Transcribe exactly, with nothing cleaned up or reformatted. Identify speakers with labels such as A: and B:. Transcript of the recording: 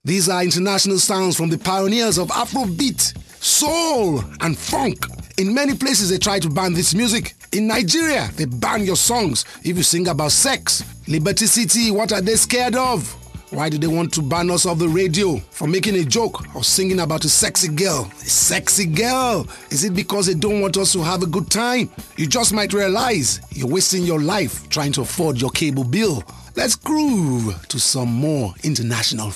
A: These are international sounds from the pioneers of Afrobeat, soul, and funk. In many places, they try to ban this music. In Nigeria, they ban your songs if you sing about sex. Liberty City, what are they scared of? Why do they want to ban us off the radio for making a joke or singing about a sexy girl? A sexy girl? Is it because they don't want us to have a good time? You just might realize you're wasting your life trying to afford your cable bill. Let's groove to some more international